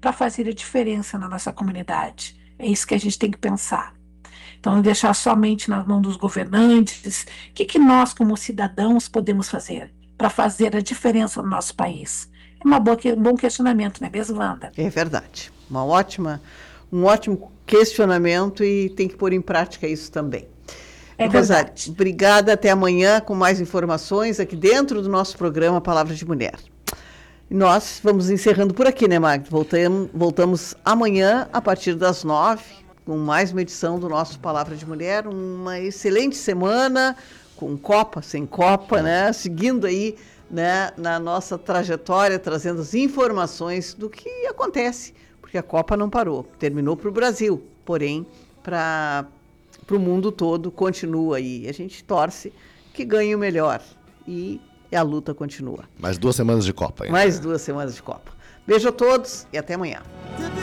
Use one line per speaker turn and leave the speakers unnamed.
para fazer a diferença na nossa comunidade. É isso que a gente tem que pensar. Então, não deixar somente na mão dos governantes. O que nós, como cidadãos, podemos fazer para fazer a diferença no nosso país? É um bom questionamento, não é mesmo, Wanda?
É verdade. Um ótimo questionamento e tem que pôr em prática isso também.
É
Rosário,
verdade.
obrigada. Até amanhã com mais informações aqui dentro do nosso programa Palavra de Mulher. E nós vamos encerrando por aqui, né, Magda? Voltamos amanhã a partir das 9 com mais uma edição do nosso Palavra de Mulher. Uma excelente semana, com Copa, sem Copa, né? Seguindo aí, né, na nossa trajetória, trazendo as informações do que acontece, porque a Copa não parou, terminou para o Brasil, porém, para o mundo todo continua aí. A gente torce que ganhe o melhor e a luta continua.
Mais 2 semanas de Copa ainda.
Mais 2 semanas de Copa. Beijo a todos e até amanhã.